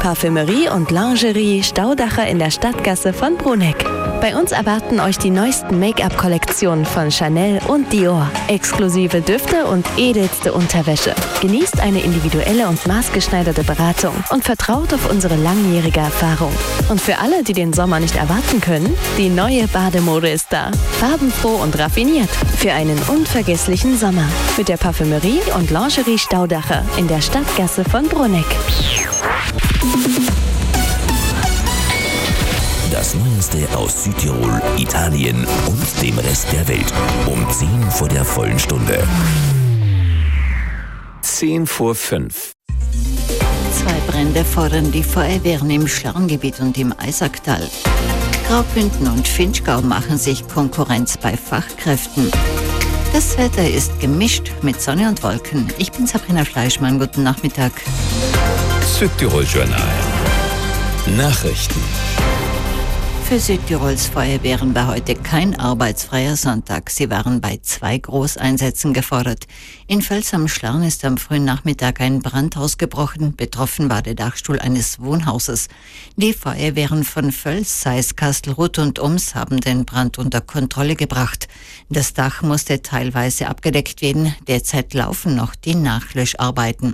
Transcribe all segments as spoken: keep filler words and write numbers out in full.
Parfümerie und Lingerie Staudacher in der Stadtgasse von Bruneck. Bei uns erwarten euch die neuesten Make-up-Kollektionen von Chanel und Dior, exklusive Düfte und edelste Unterwäsche. Genießt eine individuelle und maßgeschneiderte Beratung und vertraut auf unsere langjährige Erfahrung. Und für alle, die den Sommer nicht erwarten können, die neue Bademode ist da. Farbenfroh und raffiniert für einen unvergesslichen Sommer. Mit der Parfümerie und Lingerie Staudacher in der Stadtgasse von Bruneck. Das Neueste aus Südtirol, Italien und dem Rest der Welt. Um zehn vor der vollen Stunde. zehn vor fünf. Zwei Brände fordern die Feuerwehren im Schlarngebiet und im Eisacktal. Graubünden und Finchgau machen sich Konkurrenz bei Fachkräften. Das Wetter ist gemischt mit Sonne und Wolken. Ich bin Sabrina Fleischmann. Guten Nachmittag. Südtirol Journal. Nachrichten. Für Südtirols Feuerwehren war heute kein arbeitsfreier Sonntag. Sie waren bei zwei Großeinsätzen gefordert. In Völs am Schlarn ist am frühen Nachmittag ein Brand ausgebrochen. Betroffen war der Dachstuhl eines Wohnhauses. Die Feuerwehren von Völs, Seis, Kastelruth und Ums haben den Brand unter Kontrolle gebracht. Das Dach musste teilweise abgedeckt werden. Derzeit laufen noch die Nachlöscharbeiten.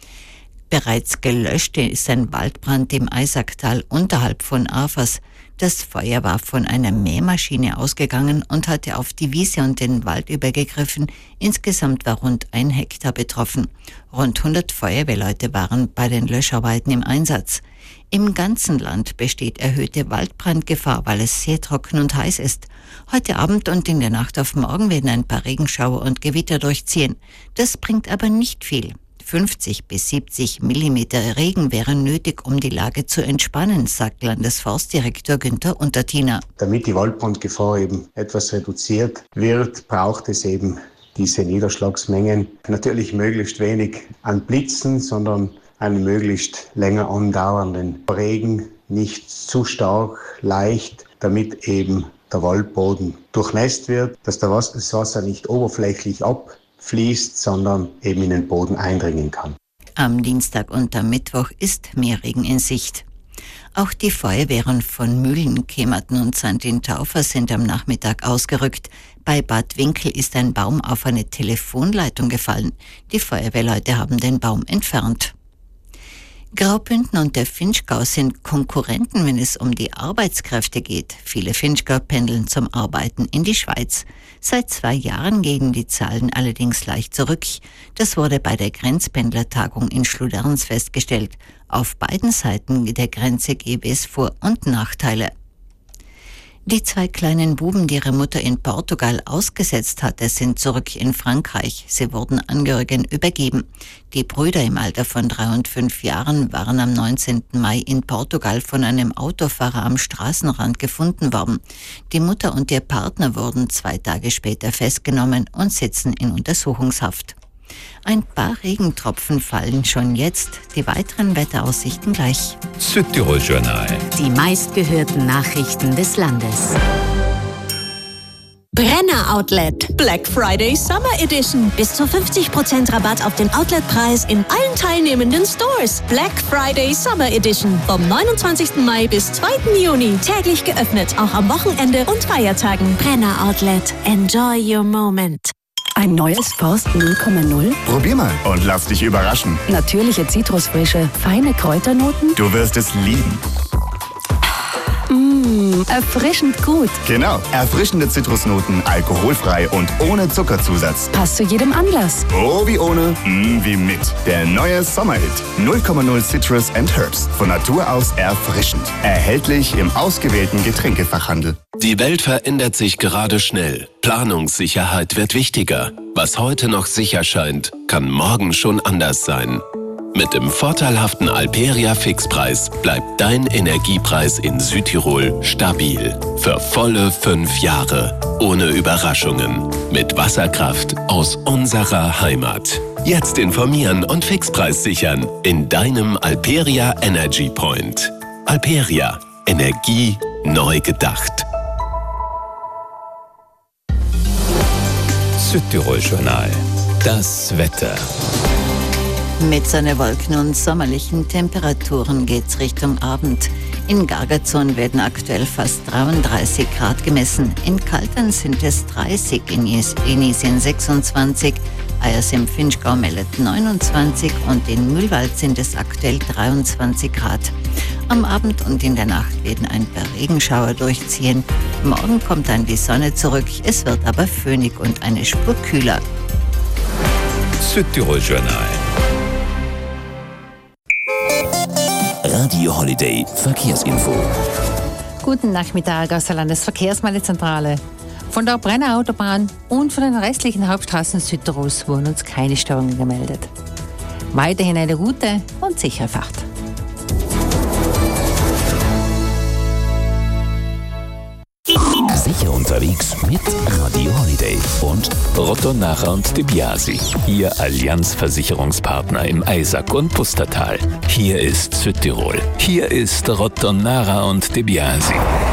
Bereits gelöscht ist ein Waldbrand im Eisacktal unterhalb von Afers. Das Feuer war von einer Mähmaschine ausgegangen und hatte auf die Wiese und den Wald übergegriffen. Insgesamt war rund ein Hektar betroffen. Rund hundert Feuerwehrleute waren bei den Löscharbeiten im Einsatz. Im ganzen Land besteht erhöhte Waldbrandgefahr, weil es sehr trocken und heiß ist. Heute Abend und in der Nacht auf morgen werden ein paar Regenschauer und Gewitter durchziehen. Das bringt aber nicht viel. fünfzig bis siebzig Millimeter Regen wären nötig, um die Lage zu entspannen, sagt Landesforstdirektor Günther Untertiner. Damit die Waldbrandgefahr eben etwas reduziert wird, braucht es eben diese Niederschlagsmengen. Natürlich möglichst wenig an Blitzen, sondern einen möglichst länger andauernden Regen, nicht zu stark, leicht, damit eben der Waldboden durchnässt wird, dass das Wasser nicht oberflächlich ab fließt, sondern eben in den Boden eindringen kann. Am Dienstag und am Mittwoch ist mehr Regen in Sicht. Auch die Feuerwehren von Mühlen, Kemmerten und Sankt in Taufer sind am Nachmittag ausgerückt. Bei Bad Winkel ist ein Baum auf eine Telefonleitung gefallen. Die Feuerwehrleute haben den Baum entfernt. Graubünden und der Finchgau sind Konkurrenten, wenn es um die Arbeitskräfte geht. Viele Finchgau pendeln zum Arbeiten in die Schweiz. Seit zwei Jahren gehen die Zahlen allerdings leicht zurück. Das wurde bei der Grenzpendlertagung in Schluderns festgestellt. Auf beiden Seiten der Grenze gäbe es Vor- und Nachteile. Die zwei kleinen Buben, die ihre Mutter in Portugal ausgesetzt hatte, sind zurück in Frankreich. Sie wurden Angehörigen übergeben. Die Brüder im Alter von drei und fünf Jahren waren am neunzehnten Mai in Portugal von einem Autofahrer am Straßenrand gefunden worden. Die Mutter und ihr Partner wurden zwei Tage später festgenommen und sitzen in Untersuchungshaft. Ein paar Regentropfen fallen schon jetzt. Die weiteren Wetteraussichten gleich. Südtirol Journal. Die meistgehörten Nachrichten des Landes. Brenner Outlet. Black Friday Summer Edition. Bis zu fünfzig Prozent Rabatt auf den Outletpreis in allen teilnehmenden Stores. Black Friday Summer Edition. Vom neunundzwanzigsten Mai bis zweiten Juni. Täglich geöffnet, auch am Wochenende und Feiertagen. Brenner Outlet. Enjoy your moment. Ein neues Forst null Komma null? Probier mal und lass dich überraschen. Natürliche Zitrusfrische, feine Kräuternoten? Du wirst es lieben. Mmh, erfrischend gut. Genau, erfrischende Zitrusnoten, alkoholfrei und ohne Zuckerzusatz. Passt zu jedem Anlass. Oh, wie ohne, mm, wie mit. Der neue Sommerhit. null Komma null Citrus and Herbs. Von Natur aus erfrischend. Erhältlich im ausgewählten Getränkefachhandel. Die Welt verändert sich gerade schnell. Planungssicherheit wird wichtiger. Was heute noch sicher scheint, kann morgen schon anders sein. Mit dem vorteilhaften Alperia Fixpreis bleibt dein Energiepreis in Südtirol stabil. Für volle fünf Jahre. Ohne Überraschungen. Mit Wasserkraft aus unserer Heimat. Jetzt informieren und Fixpreis sichern in deinem Alperia Energy Point. Alperia. Energie neu gedacht. Südtirol Journal. Das Wetter. Mit Sonnewolken und sommerlichen Temperaturen geht's Richtung Abend. In Gargazon werden aktuell fast dreiunddreißig Grad gemessen. In Kaltern sind es dreißig, in Inisien sechsundzwanzig, Eyers im Finchgau meldet neunundzwanzig und in Mühlwald sind es aktuell dreiundzwanzig Grad. Am Abend und in der Nacht werden ein paar Regenschauer durchziehen. Morgen kommt dann die Sonne zurück, es wird aber föhnig und eine Spur kühler. Südtirol Journal. Radio Holiday Verkehrsinfo. Guten Nachmittag aus der Landesverkehrsmeldezentrale. Von der Brenner Autobahn und von den restlichen Hauptstraßen Südtirols wurden uns keine Störungen gemeldet. Weiterhin eine gute und sichere Fahrt. Sicher unterwegs mit Radio Holiday Und Rotto-Nara und De Biasi, Ihr Allianz-Versicherungspartner im Eisack und Pustertal. Hier ist Südtirol. Hier ist Rotto-Nara und De Biasi.